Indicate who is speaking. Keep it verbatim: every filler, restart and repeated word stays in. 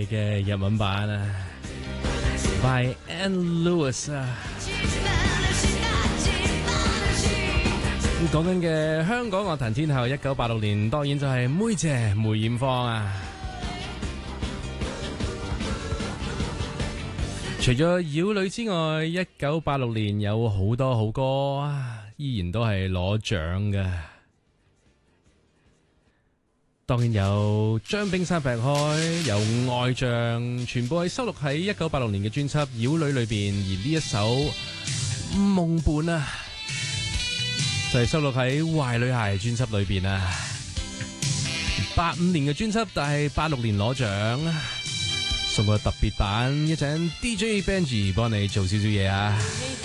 Speaker 1: 係嘅日文版啊 ，by Anne Lewis 啊。咁講緊嘅香港樂壇天后，一九八六年當然就係妹姐梅艷芳啊。除咗妖女之外，一九八六年有好多好歌依然都係攞獎嘅。當然有將冰山劈開，有愛像，全部係收錄喺一九八六年嘅專輯《妖女》裏邊。而呢一首夢伴啊，就係、是、收錄喺《壞女孩》專輯裏邊啊。八五年嘅專輯，但係八六年攞獎，送個特別版，一陣 D J Benji 幫你做少少嘢啊。